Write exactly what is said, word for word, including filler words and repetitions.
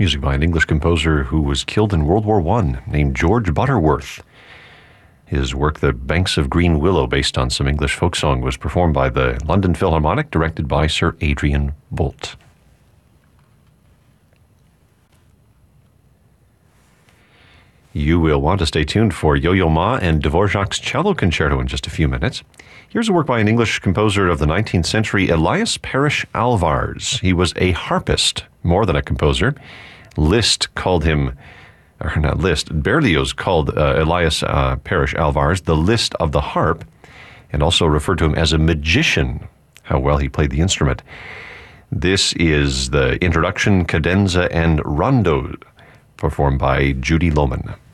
music by an English composer who was killed in World War One, named George Butterworth. His work, The Banks of Green Willow, based on some English folk song, was performed by the London Philharmonic, directed by Sir Adrian Boult. You will want to stay tuned for Yo-Yo Ma and Dvorak's Cello Concerto in just a few minutes. Here's a work by an English composer of the nineteenth century, Elias Parrish Alvars. He was a harpist, more than a composer. Liszt called him, or not Liszt, Berlioz called uh, Elias uh, Parrish Alvars the Liszt of the harp, and also referred to him as a magician, how well he played the instrument. This is the introduction, cadenza, and rondo, performed by Judy Lohman.